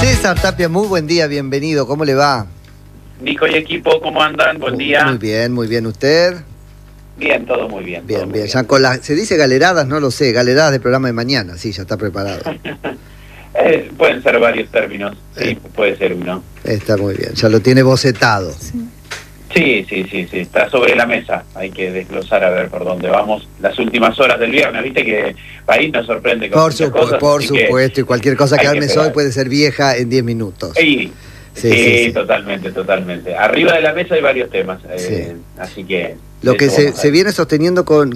César Tapia, muy buen día, bienvenido, ¿cómo le va? Nico y equipo, ¿cómo andan? Buen día. Muy bien, ¿usted? Bien, todo muy bien. Bien, todo muy bien, bien. ya con las, se dice galeradas, no lo sé, galeradas del programa de mañana, sí, ya está preparado. Pueden ser varios términos, sí, puede ser uno. Está muy bien, ya lo tiene bocetado. Sí, está sobre la mesa, hay que desglosar a ver por dónde vamos. Las últimas horas del viernes, viste que el país nos sorprende con muchas cosas. Por supuesto, y cualquier cosa que armes hoy puede ser vieja en 10 minutos. Sí, totalmente. Arriba de la mesa hay varios temas, así que... Lo que se viene sosteniendo con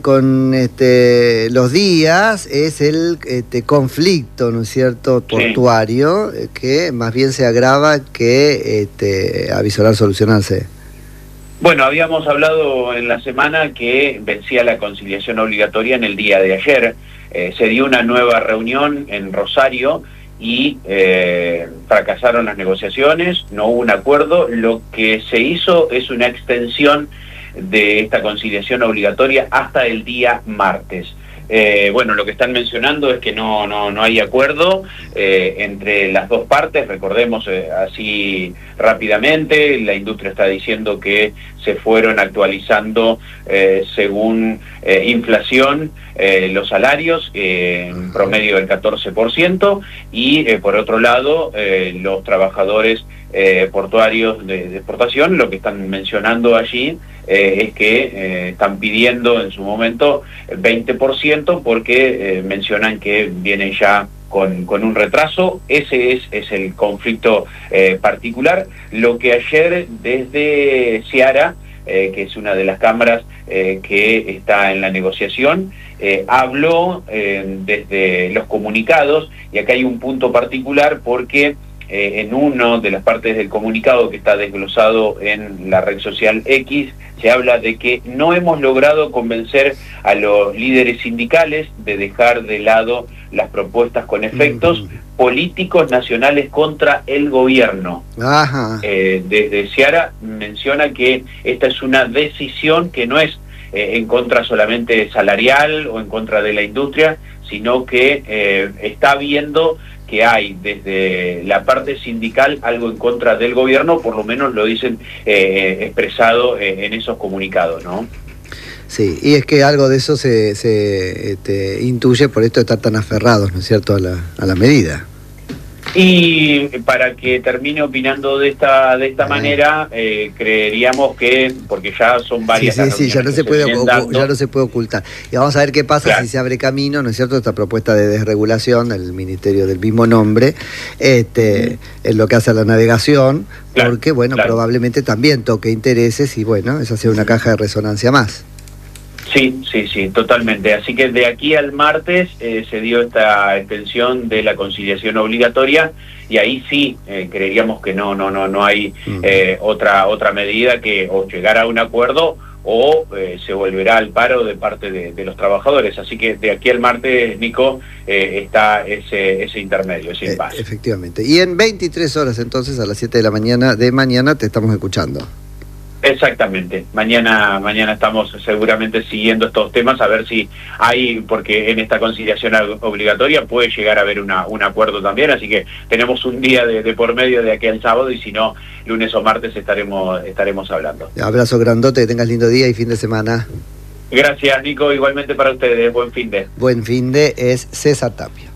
los días es el conflicto, ¿no es cierto?, portuario, que más bien se agrava que avisorar solucionarse. Bueno, habíamos hablado en la semana que vencía la conciliación obligatoria en el día de ayer. Se dio una nueva reunión en Rosario y fracasaron las negociaciones, no hubo un acuerdo. Lo que se hizo es una extensión de esta conciliación obligatoria hasta el día martes. Bueno, lo que están mencionando es que no hay acuerdo entre las dos partes. Recordemos así rápidamente, la industria está diciendo que se fueron actualizando según inflación los salarios en promedio del 14%, y por otro lado los trabajadores portuarios de exportación lo que están mencionando allí es que están pidiendo en su momento el 20% porque mencionan que vienen ya con un retraso. Ese es el conflicto particular. Lo que ayer desde Ciara, que es una de las cámaras que está en la negociación, habló desde los comunicados, y acá hay un punto particular porque en una de las partes del comunicado que está desglosado en la red social X, se habla de que no hemos logrado convencer a los líderes sindicales de dejar de lado las propuestas con efectos políticos nacionales contra el gobierno. Desde Ciara menciona que esta es una decisión que no es en contra solamente salarial o en contra de la industria, sino que está viendo que hay desde la parte sindical algo en contra del gobierno, por lo menos lo dicen expresado en esos comunicados, ¿no? Sí, y es que algo de eso se intuye por esto de estar tan aferrados, ¿no es cierto?, a la medida. Y para que termine opinando de esta manera, creeríamos que, porque ya son varias ya no se puede ocultar. Y vamos a ver qué pasa si se abre camino, ¿no es cierto?, esta propuesta de desregulación del ministerio del mismo nombre, en lo que hace a la navegación, porque, bueno, probablemente también toque intereses y, bueno, esa sea una caja de resonancia más. Sí, totalmente. Así que de aquí al martes se dio esta extensión de la conciliación obligatoria, y ahí sí creeríamos que no hay otra medida que o llegar a un acuerdo o se volverá al paro de parte de los trabajadores. Así que de aquí al martes, Nico, está ese intermedio, ese impasse. Efectivamente. Y en 23 horas entonces, a las 7 de la mañana te estamos escuchando. Exactamente, mañana estamos seguramente siguiendo estos temas, a ver si hay, porque en esta conciliación obligatoria puede llegar a haber un acuerdo también, así que tenemos un día de por medio de aquí al sábado, y si no, lunes o martes estaremos hablando. Abrazo grandote, que tengas lindo día y fin de semana. Gracias, Nico, igualmente para ustedes, buen fin de. Buen fin de es César Tapia.